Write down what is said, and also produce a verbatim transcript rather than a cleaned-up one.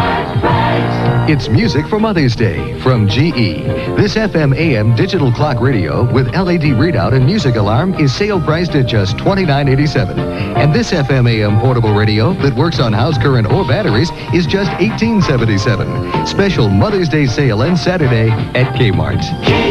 It's music for Mother's Day from G E. This F M A M digital clock radio with L E D readout and music alarm is sale priced at just twenty-nine eighty-seven. And this F M A M portable radio that works on house current or batteries is just eighteen seventy-seven. Special Mother's Day sale ends Saturday at Kmart.